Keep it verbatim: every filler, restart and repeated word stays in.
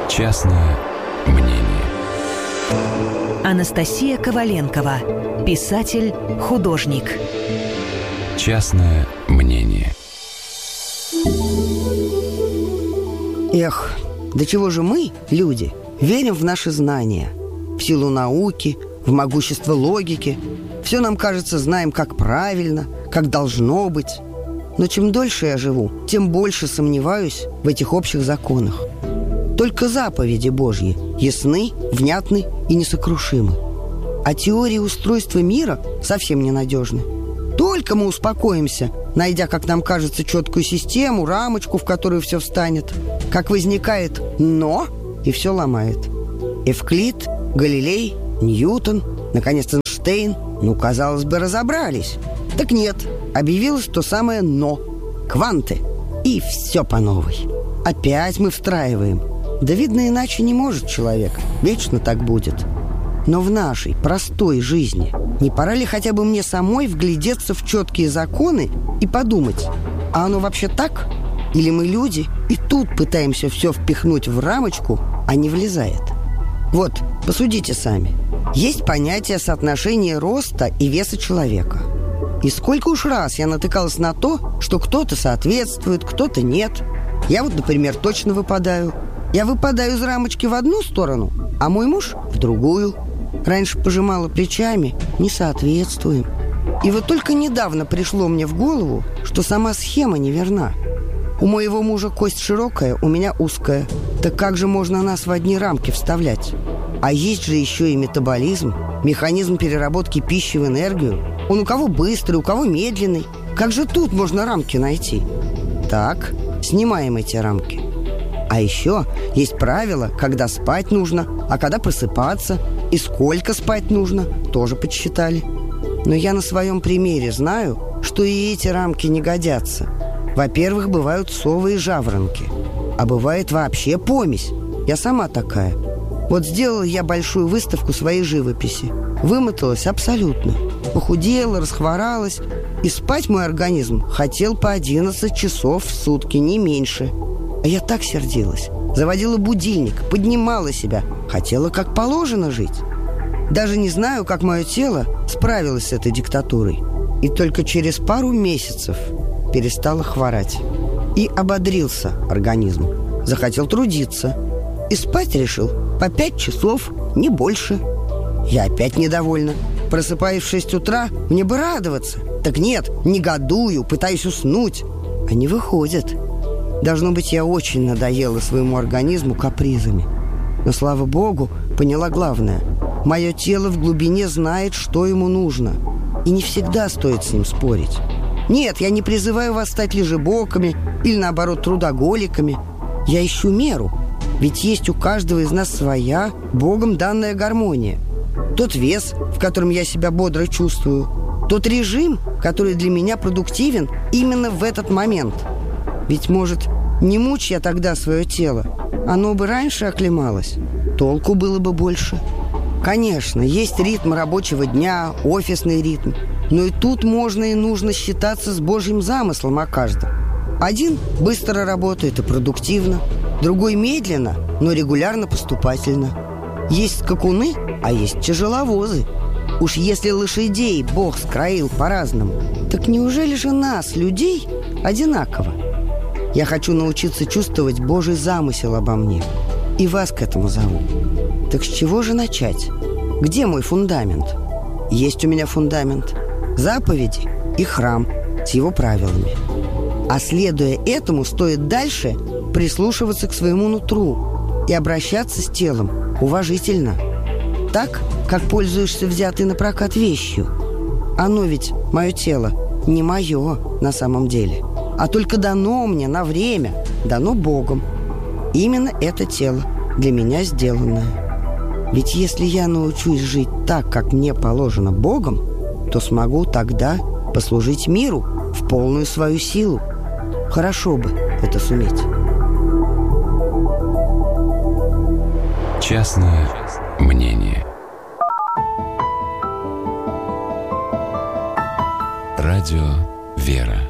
Частное мнение. Анастасия Коваленкова, писатель, художник. Частное мнение. Эх, до чего же мы, люди, верим в наши знания, в силу науки, в могущество логики. Все нам кажется, знаем, как правильно, как должно быть. Но чем дольше я живу, тем больше сомневаюсь в этих общих законах. Только заповеди Божьи ясны, внятны и несокрушимы. А теории устройства мира совсем ненадежны. Только мы успокоимся, найдя, как нам кажется, четкую систему, рамочку, в которую все встанет, как возникает «но» и все ломает. Эвклид, Галилей, Ньютон, наконец, Эйнштейн, ну, казалось бы, разобрались. Так нет, объявилось то самое «но» – кванты. И все по новой. Опять мы встраиваем. Да, видно, иначе не может человек. Вечно так будет. Но в нашей простой жизни не пора ли хотя бы мне самой вглядеться в четкие законы и подумать, а оно вообще так? Или мы люди и тут пытаемся все впихнуть в рамочку, а не влезает? Вот, посудите сами. Есть понятие соотношения роста и веса человека. И сколько уж раз я натыкалась на то, что кто-то соответствует, кто-то нет. Я вот, например, точно выпадаю. Я выпадаю из рамочки в одну сторону, а мой муж в другую. Раньше пожимала плечами, не соответствуем. И вот только недавно пришло мне в голову, что сама схема неверна. У моего мужа кость широкая, у меня узкая. Так как же можно нас в одни рамки вставлять? А есть же еще и метаболизм, механизм переработки пищи в энергию. Он у кого быстрый, у кого медленный. Как же тут можно рамки найти? Так, снимаем эти рамки. А еще есть правила, когда спать нужно, а когда просыпаться, и сколько спать нужно, тоже подсчитали. Но я на своем примере знаю, что и эти рамки не годятся. Во-первых, бывают совы и жаворонки, а бывает вообще помесь. Я сама такая. Вот сделала я большую выставку своей живописи. Вымоталась абсолютно. Похудела, расхворалась. И спать мой организм хотел по одиннадцать часов в сутки, не меньше. А я так сердилась. Заводила будильник, поднимала себя. Хотела как положено жить. Даже не знаю, как мое тело справилось с этой диктатурой. И только через пару месяцев перестала хворать. И ободрился организм. Захотел трудиться. И спать решил по пять часов, не больше. Я опять недовольна. Просыпаюсь в шесть утра, мне бы радоваться. Так нет, негодую, пытаюсь уснуть. А не выходит. Должно быть, я очень надоела своему организму капризами. Но, слава богу, поняла главное. Мое тело в глубине знает, что ему нужно. И не всегда стоит с ним спорить. Нет, я не призываю вас стать лежебоками или, наоборот, трудоголиками. Я ищу меру. Ведь есть у каждого из нас своя, Богом данная гармония. Тот вес, в котором я себя бодро чувствую. Тот режим, который для меня продуктивен именно в этот момент. Ведь, может, не мучь я тогда свое тело, оно бы раньше оклемалось, толку было бы больше. Конечно, есть ритм рабочего дня, офисный ритм. Но и тут можно и нужно считаться с Божьим замыслом о каждом. Один быстро работает и продуктивно, другой медленно, но регулярно поступательно. Есть скакуны, а есть тяжеловозы. Уж если лошадей Бог скроил по-разному, так неужели же нас, людей, одинаково? Я хочу научиться чувствовать Божий замысел обо мне. И вас к этому зову. Так с чего же начать? Где мой фундамент? Есть у меня фундамент. Заповеди и храм с его правилами. А следуя этому, стоит дальше прислушиваться к своему нутру и обращаться с телом уважительно. Так, как пользуешься взятой на прокат вещью. Оно ведь, мое тело, не мое на самом деле, а только дано мне на время, дано Богом. Именно это тело для меня сделанное. Ведь если я научусь жить так, как мне положено Богом, то смогу тогда послужить миру в полную свою силу. Хорошо бы это суметь. Частное мнение. Радио «Вера».